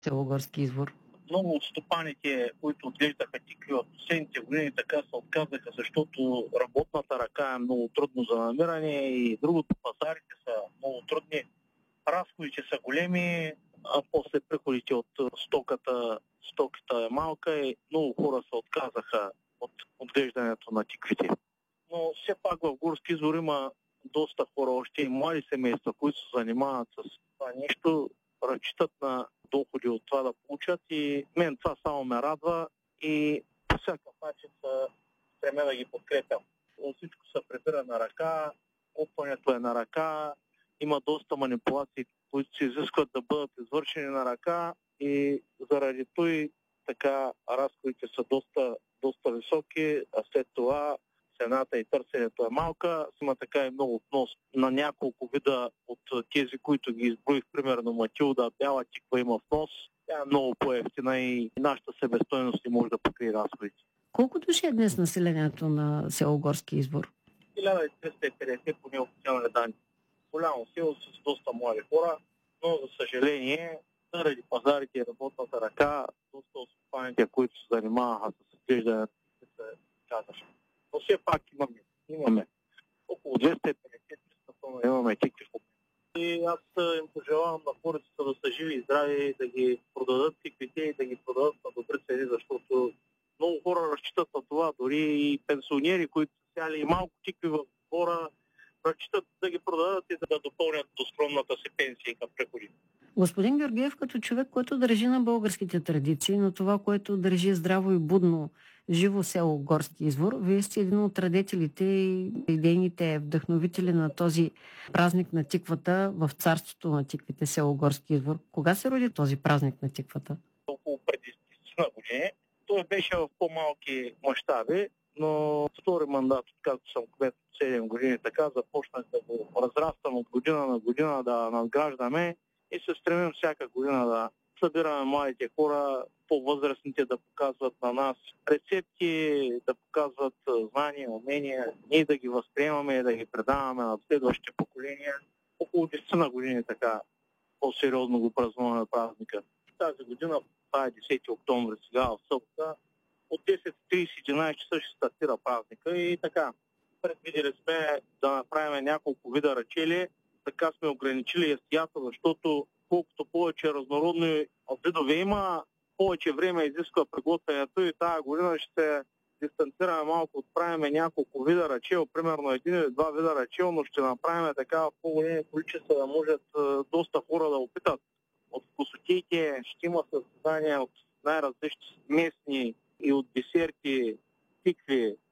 село Горски извор? Много от стопаните, които отглеждаха тикви в последните години, така се отказаха, защото работната ръка е много трудно за намиране и другото, пазарите са много трудни, разходите са големи, а после приходите от стоката е малка и много хора се отказаха от отглеждането на тиквите. Но все пак в Горски извор има доста хора, още и млади семейства, които се занимават с това нещо, разчитат на доходи от това да получат и мен това само ме радва и по всякакъв начин се стремя да ги подкрепям. Всичко се прибира на ръка, купването е на ръка, има доста манипулации, които се изискват да бъдат извършени на ръка и заради това така разходите са доста високи, а след това цената и търсенето е малка. Има така и много внос на няколко вида от тези, които ги изброих, примерно Матилда, бяла тиква има внос. Тя е много по-евтина и нашата себестойност не може да покрие разходите. Колко души е днес населението на село Горски извор? 1250 по неофициални данни. Голямо село с доста млади хора, но за съжаление, заради пазарите и работната ръка, доста от стопаните, които се занимаваха с отглеждането, се казаха. Но все пак имаме около 250-300 тона имаме тикви. И аз им пожелавам на хората да са живи и здрави, да ги продадат тиквите и да ги продадат на добри цени, защото много хора разчитат на това, дори и пенсионери, които са сяли и малко тикви в двора, разчитат да ги продадат и да допълнят до скромната си пенсия към приходи. Господин Георгиев, като човек, който държи на българските традиции, на това, което държи здраво и будно живо село Горски извор, вие сте един от радетелите и идейните вдъхновители на този празник на тиквата в царството на тиквите село Горски извор. Кога се роди този празник на тиквата? Около преди 10 години. Той беше в по-малки мащаби, но втори мандат, откакто съм кмет 7 години, така започнах да го разраствам от година на година, да надграждаме и се стремим всяка година да събираме младите хора, по-възрастните да показват на нас рецепти, да показват знания, умения, ние да ги възприемаме и да ги предаваме на следващите поколения. Около 10 на години така по-сериозно го празнуваме празника. Тази година, това е 10 октомври, сега в събота, от 10:30-11 часа ще стартира празника и така. Предвидели сме да направим няколко вида рачели, така сме ограничили ястията, защото колкото повече разнородни видове има, повече време изисква приготвянето и тази година ще се дистанцираме малко, отправим няколко вида рачел, примерно един или два вида рачел, но ще направим така в по-големи количества, да можат доста хора да опитат. От вкусотиите ще има състезания от най-различни местни и от десерти, тикви,